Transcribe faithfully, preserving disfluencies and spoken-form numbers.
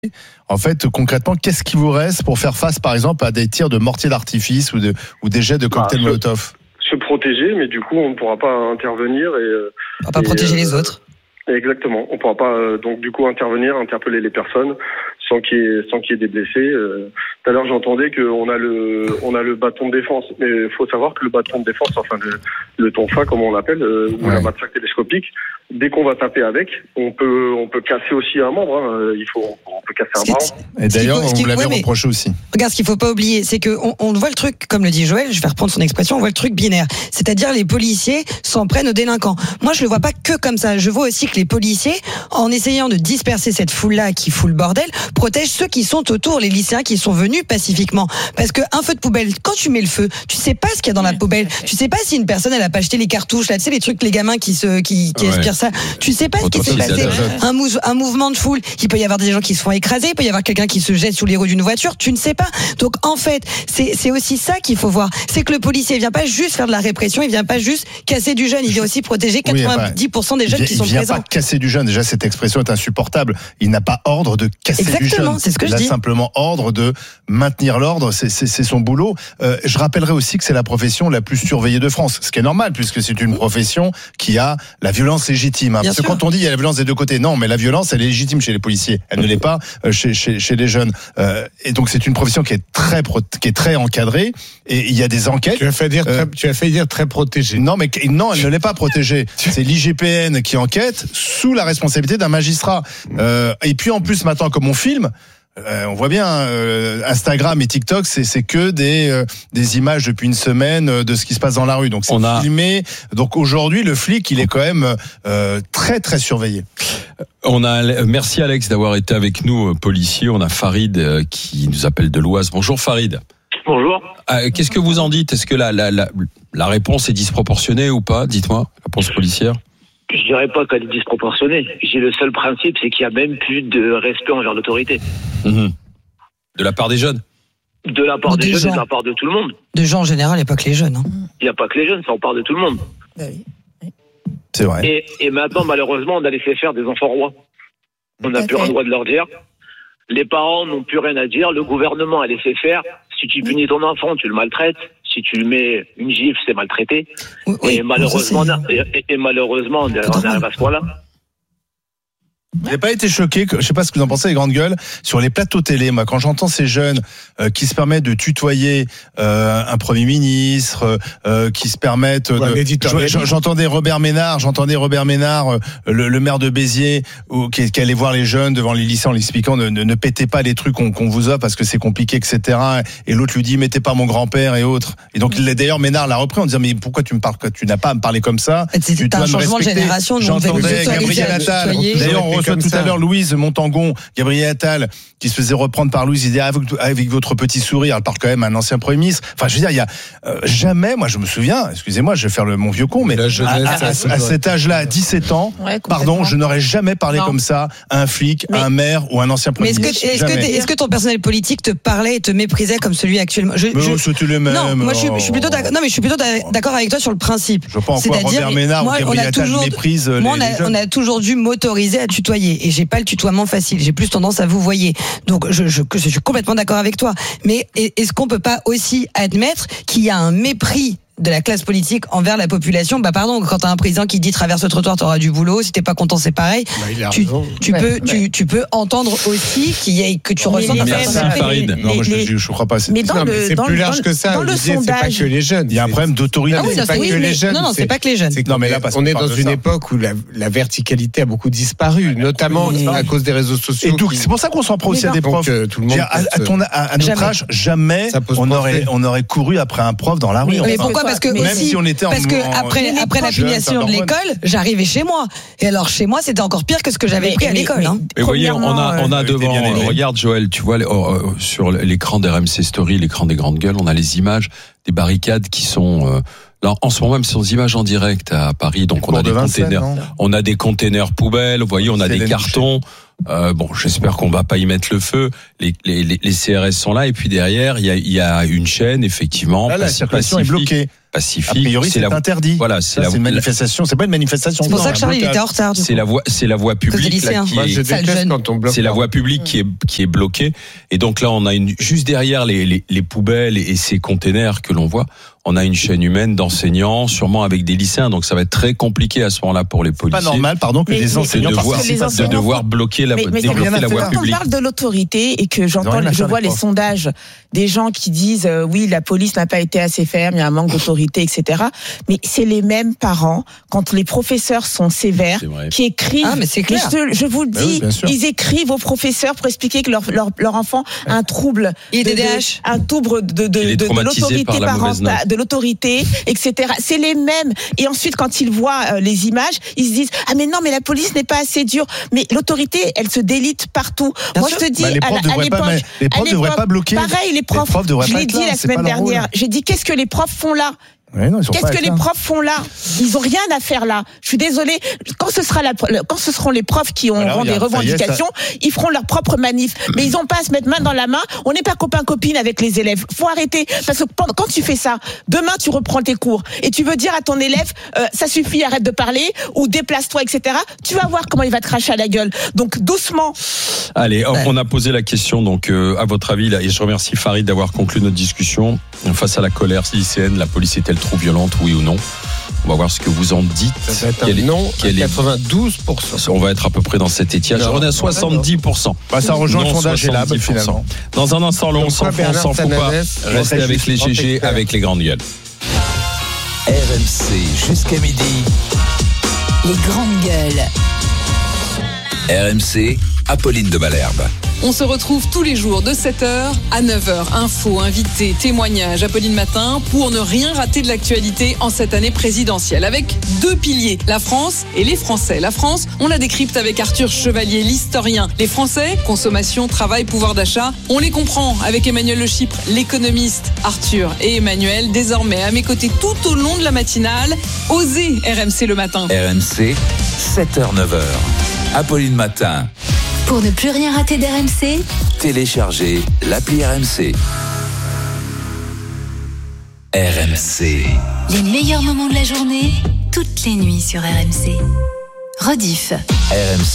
En fait, concrètement, qu'est-ce qui vous reste pour faire face, par exemple, à des tirs de mortier d'artifice ou, de, ou des jets de cocktails bah, Molotov ? Se protéger, mais du coup, on ne pourra pas intervenir. Et, on ne va pas et, protéger euh, les autres. Exactement. On ne pourra pas, euh, donc, du coup, intervenir, interpeller les personnes sans qu'il y ait, sans qu'il y ait des blessés. Euh, tout à l'heure, j'entendais qu'on a le, on a le bâton de défense. Mais il faut savoir que le bâton de défense, enfin, le, le tonfa, comme on l'appelle, euh, ou ouais. la matraque télescopique, dès qu'on va taper avec, on peut, on peut casser aussi un membre. Hein. Il faut, on peut casser un bras. Et d'ailleurs, on vous l'avait ouais, reproché aussi. Regarde, ce qu'il faut pas oublier, c'est que on, on voit le truc, comme le dit Joël, je vais reprendre son expression, on voit le truc binaire. C'est-à-dire, les policiers s'en prennent aux délinquants. Moi, je le vois pas que comme ça. Je vois aussi que les policiers, en essayant de disperser cette foule-là qui fout le bordel, protègent ceux qui sont autour, les lycéens qui sont venus pacifiquement. Parce que un feu de poubelle, quand tu mets le feu, tu sais pas ce qu'il y a dans la poubelle. Tu sais pas si une personne, elle a pas acheté les cartouches, là, tu sais, les trucs, les gamins qui se, qui, qui ouais. aspirent ça. Tu sais pas ce qui s'est passé. Un, mou- un mouvement de foule. Il peut y avoir des gens qui se font écraser, il peut y avoir quelqu'un qui se jette sous les roues d'une voiture. Tu ne sais pas. Donc, en fait, c'est, c'est aussi ça qu'il faut voir. C'est que le policier, il vient pas juste faire de la répression, il vient pas juste casser du jeune, il vient aussi protéger quatre-vingt-dix pour cent des jeunes il, qui sont présents. Il vient présents. pas casser du jeune. Déjà, cette expression est insupportable. Il n'a pas ordre de casser Exactement, du jeune. C'est ce que il je a dis. simplement ordre de maintenir l'ordre. C'est, c'est, c'est son boulot. Euh, je rappellerai aussi que c'est la profession la plus surveillée de France. Ce qui est normal, puisque c'est une profession qui a la violence légitime. Hein. Parce que quand on dit il y a la violence des deux côtés, non, mais la violence, elle est légitime chez les policiers. Elle ne l'est pas euh, chez, chez, chez les jeunes. Euh, et donc, c'est une profession qui est très, pro- qui est très encadrée. Et il y a des enquêtes. Tu as fait dire, euh, très, tu as fait dire très protégée. Non, mais non, elle ne l'est pas protégée. C'est l'I G P N qui enquête sous la responsabilité d'un magistrat. Euh, et puis, en plus, maintenant, comme on filme, Euh, on voit bien, euh, Instagram et TikTok, c'est, c'est que des, euh, des images depuis une semaine euh, de ce qui se passe dans la rue. Donc c'est on a... filmé. Donc aujourd'hui, le flic, il est quand même euh, très très surveillé. On a, merci Alex d'avoir été avec nous, policier. On a Farid euh, qui nous appelle de l'Oise. Bonjour Farid. Bonjour. Euh, qu'est-ce que vous en dites ? Est-ce que la, la, la, la réponse est disproportionnée ou pas ? Dites-moi, réponse policière. Je dirais pas qu'elle est disproportionnée. J'ai le seul principe, c'est qu'il y a même plus de respect envers l'autorité. Mmh. De la part des jeunes ? De la part Ou des, des jeunes gens. et de la part de tout le monde. De gens en général, il n'y a pas que les jeunes. Hein. Il n'y a pas que les jeunes, ça en part de tout le monde. Bah oui. Oui. C'est vrai. Et, et maintenant, malheureusement, on a laissé faire des enfants rois. On n'a plus rien droit de leur dire. Les parents n'ont plus rien à dire. Le gouvernement a laissé faire. Si tu punis ton enfant, tu le maltraites. Si tu lui mets une gifle, c'est maltraité. Oui, oui, et, malheureusement, ça, et, et, et malheureusement, on arrive à ce point-là. Vous n'avez pas été choqué, je ne sais pas ce que vous en pensez, les grandes gueules, sur les plateaux télé. Moi, quand j'entends ces jeunes euh, qui se permettent de tutoyer euh, un Premier ministre, euh, qui se permettent ouais, de... J'entendais Robert Ménard, j'entendais Robert Ménard, euh, le, le maire de Béziers, où, qui, qui allait voir les jeunes devant les lycées en l'expliquant ne, ne, ne pétez pas les trucs qu'on, qu'on vous a parce que c'est compliqué, et cetera. Et l'autre lui dit mettez pas mon grand-père et autres. Et donc mmh. d'ailleurs Ménard l'a repris en disant mais pourquoi tu me parles, tu n'as pas à me parler comme ça. C'est tu un changement de génération. J'entendais Gabriel Attal. D'ailleurs, on reçoit tout à l'heure Louise Montangon, Gabriel Attal, qui se faisait reprendre par Louise, il dit avec, avec votre petit sourire, elle parle quand même à un ancien Premier ministre. Enfin, je veux dire, il y a euh, jamais, moi je me souviens, excusez-moi, je vais faire le, mon vieux con, mais jeunesse, à, à, à, à cet âge-là, à dix-sept ans, ouais, pardon, je n'aurais jamais parlé non. comme ça à un flic, mais, à un maire ou à un ancien Premier mais ministre. Mais est-ce, est-ce, est-ce que ton personnel politique te parlait et te méprisait comme celui actuellement je, mais je, c'était le même. Non, moi je suis, je suis plutôt d'accord, non, mais je suis plutôt d'accord avec toi sur le principe. Je pense quoi, Robert Ménard ou Gabriel Attal méprise les, moi, on a, les jeunes. On a toujours dû m'autoriser à tutoyer et j'ai pas le tutoiement facile. J'ai plus tendance à vous voyer. Donc, je, je, je suis complètement d'accord avec toi. Mais est-ce qu'on peut pas aussi admettre qu'il y a un mépris de la classe politique envers la population? Bah pardon, quand t'as un président qui dit traverse le trottoir, t'auras du boulot. Si t'es pas content, c'est pareil. Bah, tu, tu ouais, peux, ouais. Tu, tu peux entendre aussi qu'il y a que tu ressens. Merci Farid. Non, moi, je, je, je crois pas. C'est, mais dans non, le, mais c'est dans plus large le, que ça. Dans le disais, sondage, c'est pas que les jeunes. Il y a un problème d'autorité. Ah oui, c'est pas oui, que mais, les jeunes. Non, non, c'est, c'est pas que les jeunes. C'est non, mais là, on est dans une époque où la, la verticalité a beaucoup disparu, notamment à cause des réseaux sociaux. Et donc, c'est pour ça qu'on s'en prend aussi à des profs. À ton, à notre âge, jamais on aurait, on aurait couru après un prof dans la rue. Mais pourquoi? Parce que aussi. Parce que en, après, après la filiation de l'école, j'arrivais chez moi. Et alors chez moi, c'était encore pire que ce que j'avais mais, pris à mais, l'école. Mais, hein. mais voyez, on a, on a devant. Regarde, Joël, tu vois oh, sur l'écran d'R M C Story, l'écran des grandes gueules, on a les images des barricades qui sont. Euh, Là, en ce moment même, ce sont des images en direct à Paris. Donc, on a des containers, on a des containers poubelles. Vous voyez, on a des cartons. Euh, bon, j'espère qu'on va pas y mettre le feu. Les, les, les C R S sont là, et puis derrière, il y a, il y a une chaîne, effectivement. Là, la circulation est bloquée. pacifique. A priori, c'est, c'est la... interdit. Voilà, c'est, ça, la... c'est une manifestation. C'est pas une manifestation. C'est pour ça que Charlie il était en retard. C'est la voie, c'est la voie publique là, qui Moi, est. je déteste quand on bloque. C'est la voie publique qui est qui est bloquée. Et donc là, on a une juste derrière les les, les poubelles et ces containers que l'on voit. On a une chaîne humaine d'enseignants, sûrement avec des lycéens, donc ça va être très compliqué à ce moment-là pour les policiers. C'est pas normal, pardon, que mais, des mais, enseignants de devoir, de devoir bloquer la, mais, mais débloquer la voie quand publique. Quand on parle de l'autorité et que j'entends, je vois les sondages des gens qui disent euh, oui, la police n'a pas été assez ferme, il y a un manque d'autorité, et cetera. Mais c'est les mêmes parents, quand les professeurs sont sévères, qui écrivent. Ah, mais c'est clair. Je, je vous le dis, oui, ils écrivent aux professeurs pour expliquer que leur leur, leur enfant a un trouble, il est de, D D H, un trouble de de, de, de, de l'autorité parentale, de l'autorité, et cetera. C'est les mêmes. Et ensuite, quand ils voient euh, les images, ils se disent ah mais non, mais la police n'est pas assez dure. Mais l'autorité, elle se délite partout. Bien Moi, sûr. je te dis, bah, les profs à, à l'époque, pas, les profs ne devraient pas bloquer. Pareil, les profs. Les profs devraient je pas l'ai être dit là, la semaine dernière. J'ai dit qu'est-ce que les profs font là? Ouais, non, Qu'est-ce que les là. profs font là? Ils ont rien à faire là. Je suis désolée. Quand ce sera la, quand ce seront les profs qui auront voilà, des revendications, est, ça... ils feront leur propre manif. Mais ils n'ont pas à se mettre main dans la main. On n'est pas copain copine avec les élèves. Faut arrêter parce que quand tu fais ça, demain tu reprends tes cours et tu veux dire à ton élève euh, ça suffit, arrête de parler ou déplace-toi, et cetera. Tu vas voir comment il va te cracher à la gueule. Donc doucement. Allez, ouais. on a posé la question. Donc euh, à votre avis, là, et je remercie Farid d'avoir conclu notre discussion face à la colère lycéenne. La police est-elle trop violente, oui ou non? On va voir ce que vous en dites. Ça va être un non à quatre-vingt-douze pour cent. On va être à peu près dans cet étiage. On est à soixante-dix pour cent. Bah, ça rejoint non, le sondage Elab finalement. Dans un instant, on s'en fout, on s'en fout pas. Restez avec les G G, avec les grandes gueules. R M C jusqu'à midi. Les grandes gueules. R M C, Apolline de Malherbe. On se retrouve tous les jours de sept heures à neuf heures. Infos, invités, témoignages, Apolline Matin, pour ne rien rater de l'actualité en cette année présidentielle. Avec deux piliers, la France et les Français. La France, on la décrypte avec Arthur Chevalier, l'historien. Les Français, consommation, travail, pouvoir d'achat, on les comprend avec Emmanuel Le Chypre, l'économiste. Arthur et Emmanuel, désormais à mes côtés tout au long de la matinale. Osez R M C le matin. R M C, sept heures neuf heures. Apolline Matin. Pour ne plus rien rater d'R M C, téléchargez l'appli R M C. R M C. Les meilleurs moments de la journée, toutes les nuits sur R M C. Rediff. R M C.